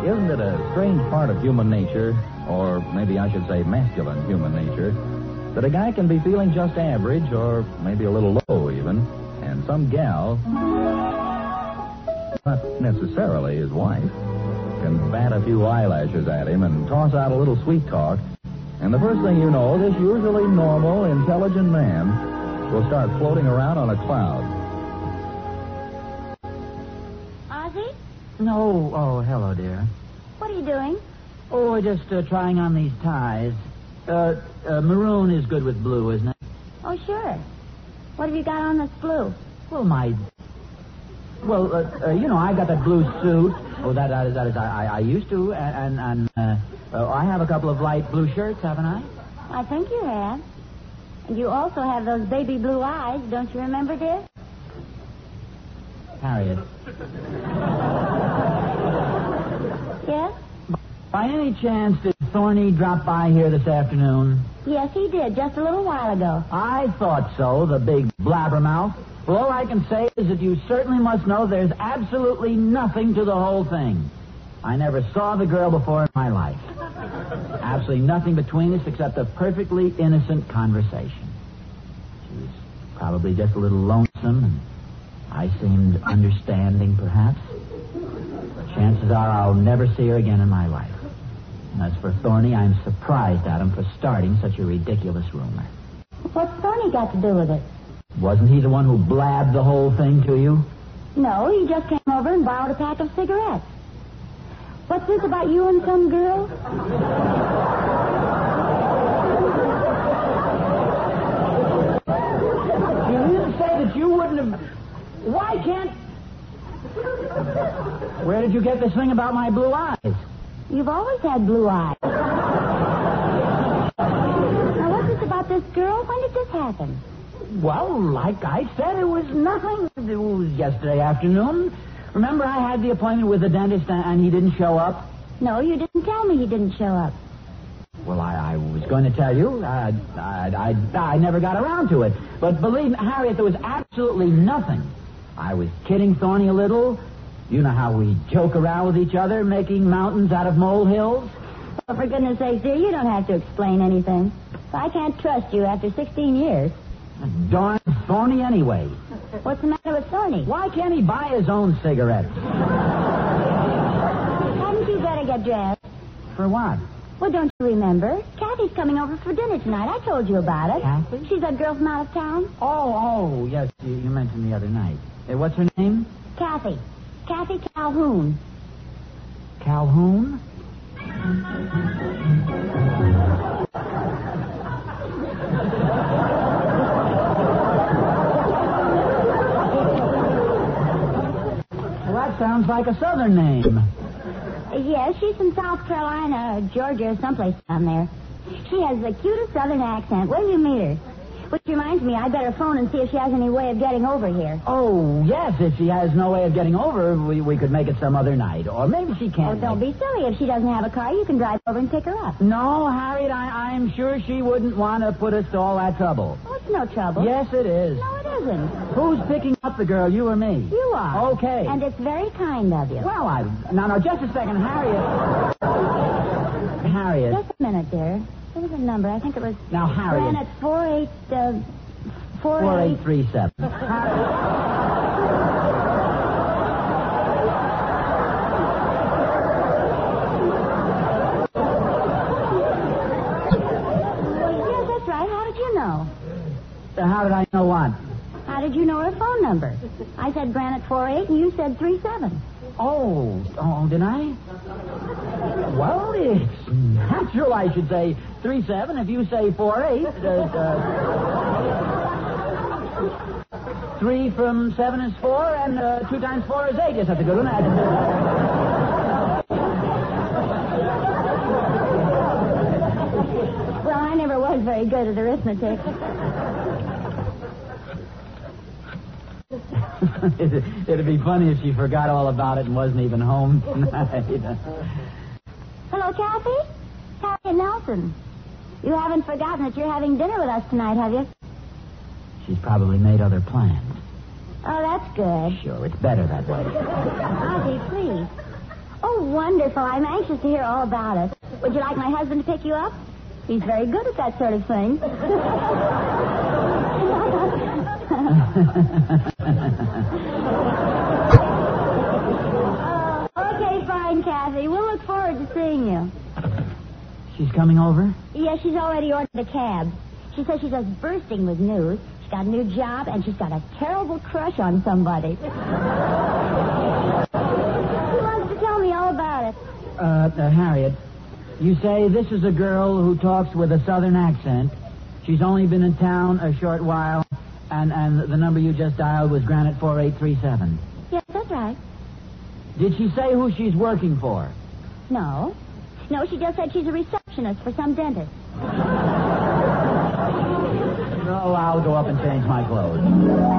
isn't it a strange part of human nature, or maybe I should say masculine human nature, that a guy can be feeling just average, or maybe a little low even, and some gal, not necessarily his wife, can bat a few eyelashes at him and toss out a little sweet talk, and the first thing you know, this usually normal, intelligent man will start floating around on a cloud. Ozzy? No. Oh, hello, dear. What are you doing? Oh, we're just trying on these ties. Maroon is good with blue, isn't it? Oh, sure. What have you got on that's blue? Well, I got that blue suit. Oh, that is, I used to, and I have a couple of light blue shirts, haven't I? I think you have. And you also have those baby blue eyes, don't you remember, dear? Harriet. Yes? By any chance, did Thorny drop by here this afternoon? Yes, he did, just a little while ago. I thought so, the big blabbermouth. Well, all I can say is that you certainly must know there's absolutely nothing to the whole thing. I never saw the girl before in my life. Absolutely nothing between us except a perfectly innocent conversation. She was probably just a little lonesome, and I seemed understanding, perhaps. Chances are I'll never see her again in my life. And as for Thorny, I'm surprised at him for starting such a ridiculous rumor. What's Thorny got to do with it? Wasn't he the one who blabbed the whole thing to you? No, he just came over and borrowed a pack of cigarettes. What's this about you and some girl? You didn't say that you wouldn't have... Why can't... Where did you get this thing about my blue eyes? You've always had blue eyes. Now, what's this about this girl? When did this happen? Well, like I said, it was nothing. It was yesterday afternoon. Remember, I had the appointment with the dentist and he didn't show up? No, you didn't tell me he didn't show up. Well, I was going to tell you. I never got around to it. But believe me, Harriet, there was absolutely nothing. I was kidding Thorny a little. You know how we joke around with each other, making mountains out of molehills? Well, for goodness sake, dear, you don't have to explain anything. I can't trust you after 16 years. Darn Thorny anyway. What's the matter with Thorny? Why can't he buy his own cigarettes? Hadn't you better get dressed? For what? Well, don't you remember? Kathy's coming over for dinner tonight. I told you about it. Kathy? She's that girl from out of town. Oh, yes, you mentioned the other night. What's her name? Kathy. Kathy Calhoun. Calhoun? Well, that sounds like a southern name. Yes, she's from South Carolina, Georgia, someplace down there. She has the cutest southern accent. Where do you meet her? Which reminds me, I better phone and see if she has any way of getting over here. Oh, yes, if she has no way of getting over, we could make it some other night. Or maybe she can't. Oh, don't be silly. If she doesn't have a car, you can drive over and pick her up. No, Harriet, I'm sure she wouldn't want to put us to all that trouble. Oh, it's no trouble. Yes, it is. No, it isn't. Who's picking up the girl, you or me? You are. Okay. And it's very kind of you. Well, Now, just a second, Harriet. Harriet. Just a minute, dear. What was the number? I think it was... Now, Harriet. Granite 4837. yes, that's right. How did you know? How did I know what? How did you know her phone number? I said Granite 48 and you said 37. Oh, did I? Well, it's natural I should say 37 if you say 48. 3 from 7 is 4, and 2 times 4 is 8. Yes, that's a good one. Well, I never was very good at arithmetic. It'd be funny if she forgot all about it and wasn't even home tonight. Hello, Kathy? Harriet Nelson. You haven't forgotten that you're having dinner with us tonight, have you? She's probably made other plans. Oh, that's good. Sure, it's better that way. Ozzy, please. Oh, wonderful. I'm anxious to hear all about it. Would you like my husband to pick you up? He's very good at that sort of thing. Okay, fine, Kathy. We'll look forward to seeing you. She's coming over? Yes, she's already ordered a cab. She says she's just bursting with news. She's got a new job, and she's got a terrible crush on somebody. She wants to tell me all about it. Harriet, you say this is a girl who talks with a southern accent. She's only been in town a short while, and the number you just dialed was Granite 4837. Yes, that's right. Did she say who she's working for? No. No, she just said she's a receptionist for some dentist. Oh, I'll go up and change my clothes.